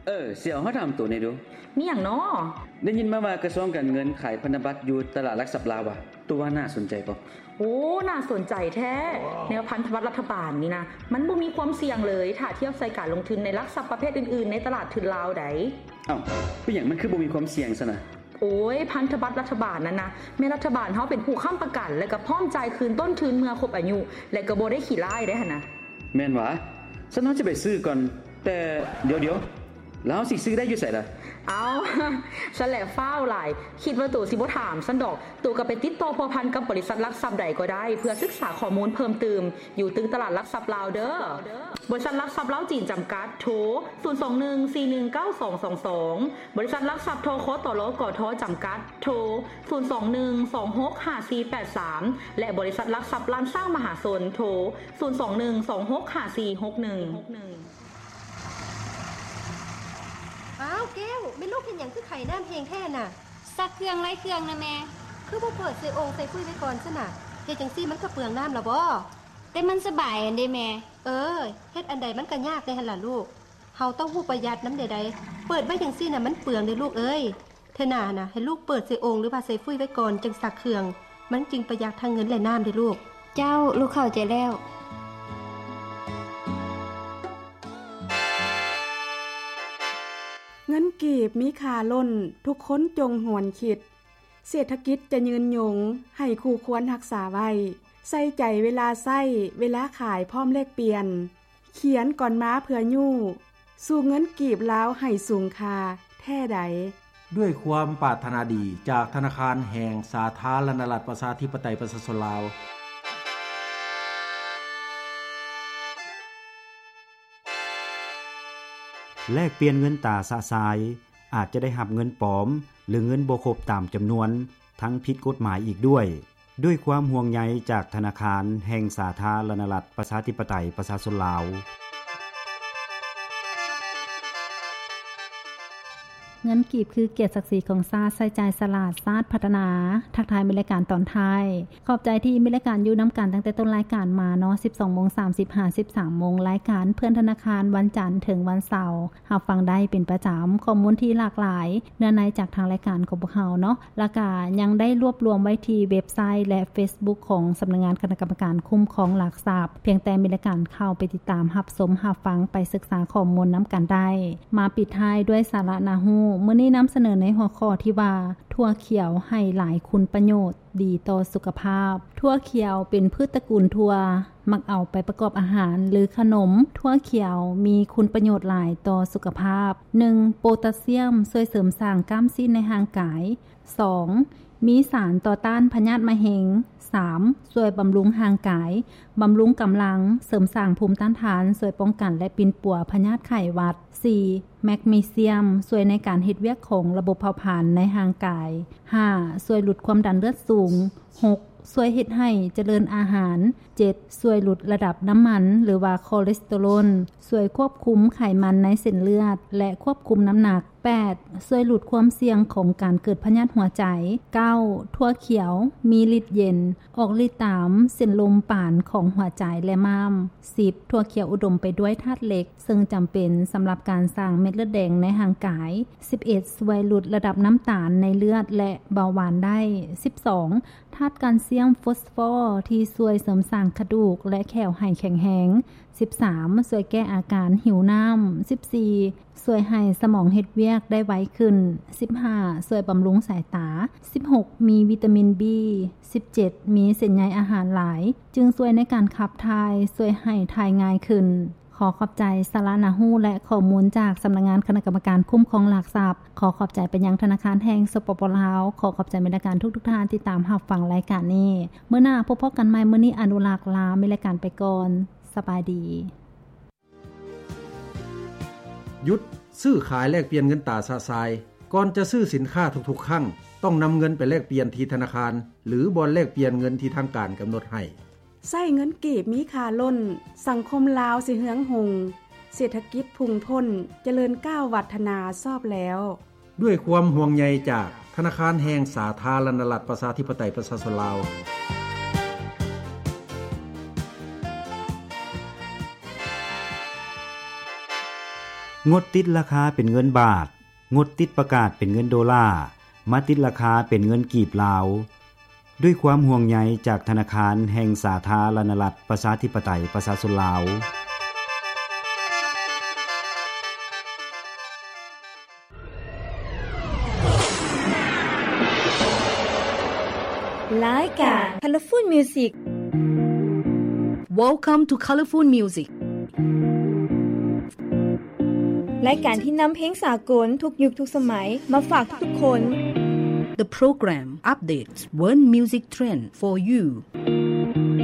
เสี่ยวเฮาถามตัวนี้ดูมีหยังน้อได้ยินมาว่ากระทรวงการเงินขายพันธบัตรอยู่ตลาดหลักทรัพย์ลาวอะตัวว่าน่าสนใจบ่โอ้น่าสนใจแท้แนวพันธบัตรรัฐบาลนี่นะมันบ่มีความเสี่ยงเลยถ้าเทียบใส่การลงทุนในหลักทรัพย์ประเภทอื่นๆในตลาดทุนลาวใดอ้าวเป็นหยังมันคือบ่มีความเสี่ยงซะนะโอ้ยพันธบัตรรัฐบาลนั่นนะแม่รัฐบาลเฮาเป็นผู้ค้ำประกันและก็พร้อมจ่ายคืนต้นทุนเมื่อครบอายุและก็บ่ได้ขี้ร้ายได้หั่นนะแม่นหวะฉันน่าจะไปซื้อก่อนแต่เดี๋ยวแล้วสิซื้อได้อยู่ไสล่ะเอาฉันแหละฟ้าวหลายคิดว่าตู่สิบ่ถามฉันดอกตู่ก็ไปติดต่อพัวพันกับบริษัทหลักทรัพย์ใดก็ได้เพื่อศึกษาข้อมูลเพิ่มเติมอยู่ตึงตลาดหลักทรัพย์ลาวเด้อบริษัทหลักทรัพย์ลาวจีนจำกัดโทร021419222บริษัทหลักทรัพย์โทคตลกทจำกัดโทร021265483และบริษัทหลักทรัพย์ล้านสร้างมหาชนโทร021265461 อ้าวแก้วแม่ลูกเห็นหยังคือไข่น้ำแห้งแท้น่ะซักเครื่องไล่เครื่องนะแม่คือบ่เปิดใส่องค์ใส่คุยไว้ก่อนซะน่ะเฮ็ดจังซี่มันก็เปลืองน้ำล่ะบ่แต่มันสบายอันเด้แม่เฮ็ดอันใดมันก็ยากได้หั่นล่ะลูกเฮาต้องฮู้ประหยัดน้ำใดๆเปิดไว้จังซี่น่ะมันเปลืองเด้อลูกเอ้ยเทื่อหน้าน่ะให้ลูกเปิดใส่องค์หรือว่าใส่ฟุยไว้ก่อนจังซักเครื่องมันจึงประหยัดทั้งเงินและน้ำเด้อลูกเจ้าลูกเข้าใจแล้วเงินกีบมีค่าล้นทุกคนจงหวนคิดเศรษฐกิจจะยืนยงให้คู่ควรรักษาไว้ใส่ใจเวลาใส่เวลาขายพร้อมแลกเปลี่ยนเขียนก่อนม้าเพื่อยู่สู่เงินกีบลาวให้สูงค่าแท้ใดด้วยความปรารถนาดีจากธนาคารแห่งสาธารณรัฐประชาธิปไตยประชาชนลาวแลกเปลี่ยนเงินตราสะสายอาจจะได้รับเงินปลอมหรือเงินบ่ครบตามจำนวนทั้งผิดกฎหมายอีกด้วยความห่วงใยจากธนาคารแห่งสาธารณรัฐประชาธิปไตยประชาชนลาวเงินกีบคือเกียรติศักดิ์ศรีของชาติใส่ใจสลาดชาติพัฒนาทักทายมีรายการตอนท้ายขอบใจที่มีรายการอยู่น้ำกันตั้งแต่ต้นรายการมาเนาะ 12:30 13 โมงรายการเพื่อนธนาคารวันจันทร์ถึงวันเสาร์รับฟังได้เป็นประจำข้อมูลที่หลากหลายเนื้อในจากทางรายการของพวกเราเนาะแล้วก็ยังได้รวบรวมไว้ที่เว็บไซต์และ Facebook ของสำนักงานคณะกรรมการคุ้มครองหลักทรัพย์เพียงแต่มีรายการเข้าไปติดตามรับชมรับฟังไปศึกษาข้อมูลน้ำกันได้มาปิดท้ายด้วยสาระน่ารู้มื้อนี้นำเสนอในหัวข้อที่ว่าถั่วเขียวให้หลายคุณประโยชน์ดีต่อสุขภาพถั่วเขียวเป็นพืชตระกูลถั่วมักเอาไปประกอบอาหารหรือขนมถั่วเขียวมีคุณประโยชน์หลายต่อสุขภาพ 1. โพแทสเซียมช่วยเสริมสร้างกล้ามซีนในร่างกาย 2. มีสารต่อต้านพยาธิมะเร็ง 3. ช่วยบำรุงร่างกายบำรุงกำลังเสริมสร้างภูมิต้านทานช่วยป้องกันและปินป่วพยาธิไข้หวัด 4. แมกนีเซียมช่วยในการเฮ็ดเวียกของระบบเผาผลาญในร่างกาย 5. ช่วยลดความดันเลือดสูง 6. ช่วยเฮ็ดให้เจริญอาหาร 7. ช่วยลดระดับน้ำมันหรือว่าคอเลสเตอรอลช่วยควบคุมไขมันในเส้นเลือดและควบคุมน้ำหนัก 8. ช่วยลดความเสี่ยงของการเกิดพยาธิหัวใจ 9. ถั่วเขียวมีฤทธิ์เย็นออกฤทธิ์ตามเส้นลมป่านของหัวใจและม้าม 10. ถั่วเขียวอุดมไปด้วยธาตุเหล็กซึ่งจำเป็นสำหรับการสร้างเม็ดเลือดแดงในร่างกาย 11. ช่วยลดระดับน้ำตาลในเลือดและเบาหวานได้ 12. ธาตุแคลเซียมฟอสฟอร์ที่ช่วยเสริมสร้างกระดูกและแขวให้แข็งแรง 13. ช่วยแก้อาการหิวน้ำ 14. ช่วยให้สมองเฮ็ดเวียกได้ไวขึ้น 15. ช่วยบำรุงสายตา 16. มีวิตามิน B 17. มีเส้นใยอาหารหลายจึงช่วยในการขับถ่ายช่วยให้ถ่ายง่ายขึ้นขอขอบใจสาระน่ารู้และข้อมูลจากสำนักงานคณะกรรมการคุ้มครองหลักทรัพย์ขอขอบใจไปยังธนาคารแห่งสปป.ลาวขอขอบใจบรรดาการทุกท่านที่ตามรับฟังรายการนี้เมื่อหน้าพบกันใหม่มื้อนี้อนุรักษ์ลามีรายการไปก่อนสบายดีหยุดซื้อขายแลกเปลี่ยนเงินตราสะสายก่อนจะซื้อสินค้าทุกๆครั้งต้องนำเงินไปแลกเปลี่ยนที่ธนาคารหรือบ่อนแลกเปลี่ยนเงินที่ทางการกำหนดให้ใช้เงินกีบมีค่าล้นสังคมลาวสิเฮืองหงเศรษฐกิจพุ่งพ้นเจริญก้าววัฒนาซอบแล้วด้วยความห่วงใยจากธนาคารแห่งสาธารณรัฐประชาธิปไตยประชาชนลาวงดติดราคาเป็นเงินบาทงดติดประกาศเป็นเงินดอลลาร์มาติดราคาเป็นเงินกีบลาวด้วยความห่วงใยจากธนาคารแห่งสาธารณรัฐประชาธิปไตยประชาชนลาวรายการ Colorful Music Welcome to Colorful Music รายการที่นำเพลงสากลทุกยุคทุกสมัยมาฝากทุกคน The program updates world music trend for you